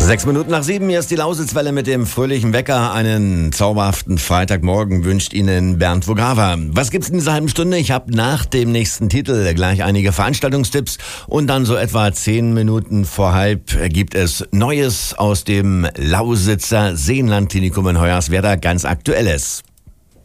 6 Minuten nach 7, hier ist die Lausitzwelle mit dem fröhlichen Wecker. Einen zauberhaften Freitagmorgen wünscht Ihnen Bernd Vogava. Was gibt's in dieser halben Stunde? Ich habe nach dem nächsten Titel gleich einige Veranstaltungstipps und dann so etwa 10 Minuten vor halb gibt es Neues aus dem Lausitzer Seenlandklinikum in Hoyerswerda, ganz Aktuelles.